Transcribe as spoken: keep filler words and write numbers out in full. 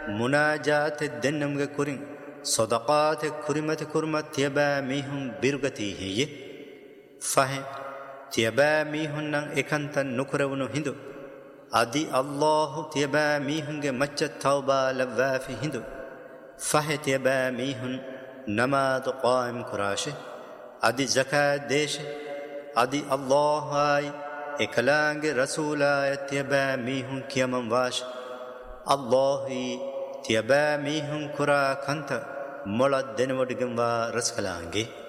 مناجات الدنمغ كورين صدقات كريمة كرمة تيبا ميهم بيرغتي هي فهم تيبا ميهم نان اكانتا نكرونو هندو ادي الله تيبا ميهم مچ توبا لوافي هندو فهم تيبا ميهم نماز قائم كراشه ادي زكاة ديش ادي الله هاي اكلانگ رسولا تيبا ميهم كيمن واش الله تيبا ميهم كرا كنت مولا دنودگم وا رسكلانگي